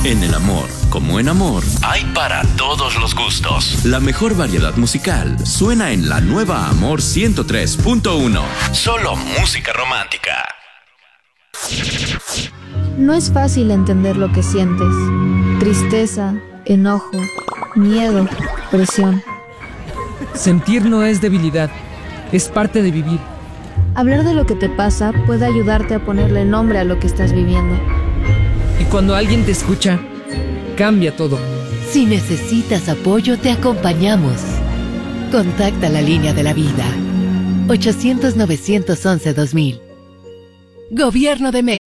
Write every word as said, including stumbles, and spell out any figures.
En el amor, como en amor, hay para todos los gustos. La mejor variedad musical suena en la nueva Amor ciento tres punto uno. Solo música romántica. No es fácil entender lo que sientes. Tristeza, enojo, miedo, presión. Sentir no es debilidad, es parte de vivir. Hablar de lo que te pasa puede ayudarte a ponerle nombre a lo que estás viviendo. Y cuando alguien te escucha, cambia todo. Si necesitas apoyo, te acompañamos. Contacta la línea de la vida. ochocientos, novecientos once, dos mil. Gobierno de México.